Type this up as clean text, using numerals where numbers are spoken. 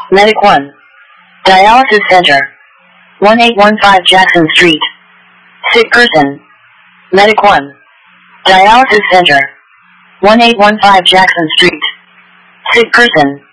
Medic 1. Dialysis Center. 1815 Jackson Street. Sick person. Medic 1. Dialysis Center. 1815 Jackson Street. Sick person.